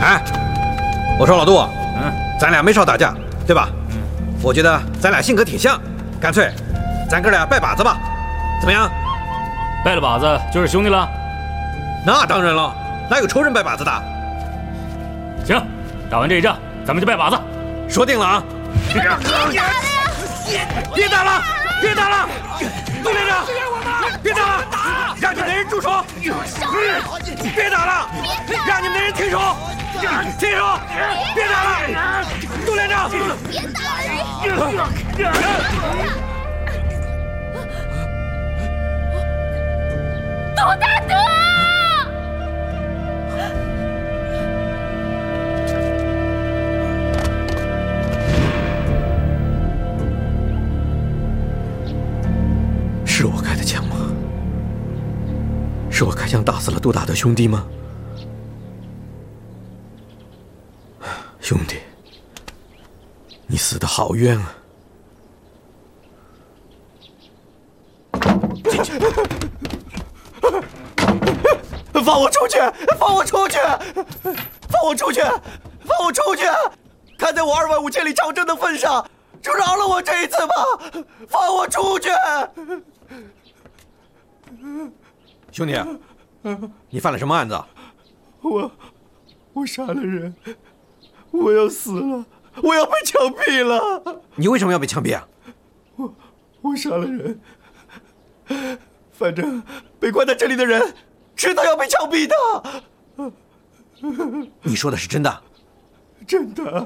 哎，我说老杜，咱俩没少打架，对吧？我觉得咱俩性格挺像，干脆咱哥俩拜把子吧，怎么样？ 拜了把子就是兄弟了？ 那当然了，哪有仇人拜把子的？ 行，打完这一仗，咱们就拜把子。 说定了啊！别打了，别打了！杜连长，别打了，让你们的人住手！别打了，让你们的人停手！停手！别打了，杜连长！ 别打人！杜大德！ 是我开的枪吗？是我开枪打死了杜大德兄弟吗？兄弟，你死得好冤啊！进去！ 放我出去！放我出去！放我出去！放我出去！看在我2万5千里长征的份上，就饶了我这一次吧！放我出去！ 兄弟，你犯了什么案子？ 我杀了人，我要死了，我要被枪毙了！ 你为什么要被枪毙啊？ 我杀了人，反正被关在这里的人知道要被枪毙的。 你说的是真的？ 真的。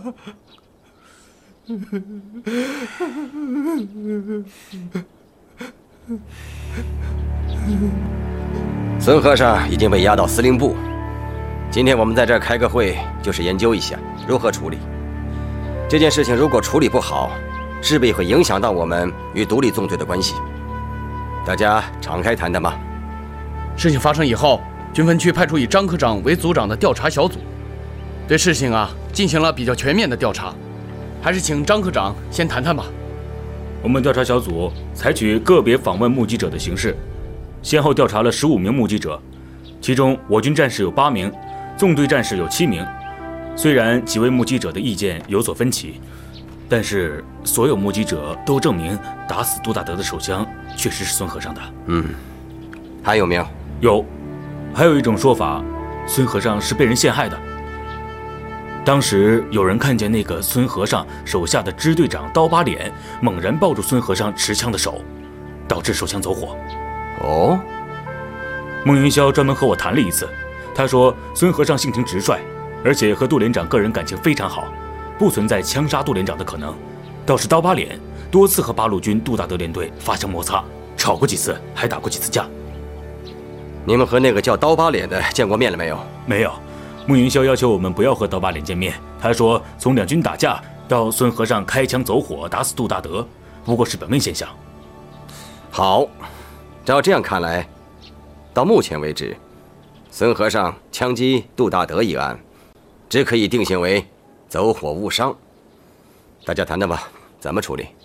孙和尚已经被押到司令部。今天我们在这儿开个会，就是研究一下如何处理这件事情。如果处理不好，势必会影响到我们与独立纵队的关系。大家敞开谈谈吧。 事情发生以后，军分区派出以张科长为组长的调查小组，对事情进行了比较全面的调查。还是请张科长先谈谈吧。 我们调查小组采取个别访问目击者的形式，先后调查了15名目击者，其中我军战士有8名，纵队战士有7名。虽然几位目击者的意见有所分歧，但是所有目击者都证明打死杜大德的手枪确实是孙和尚的。 还有没有？ 有，还有一种说法，孙和尚是被人陷害的。当时有人看见那个孙和尚手下的支队长刀疤脸猛然抱住孙和尚持枪的手，导致手枪走火。 哦， 孟云霄专门和我谈了一次，他说孙和尚性情直率，而且和杜连长个人感情非常好，不存在枪杀杜连长的可能。倒是刀疤脸多次和八路军杜大德联队发生摩擦，吵过几次，还打过几次架。 你们和那个叫刀疤脸的见过面了没有？ 没有。孟云霄要求我们不要和刀疤脸见面，他说从两军打架到孙和尚开枪走火打死杜大德，不过是表面现象。 好，照这样看来，到目前为止，孙和尚枪击杜大德一案，只可以定性为走火误伤。大家谈谈吧，怎么处理？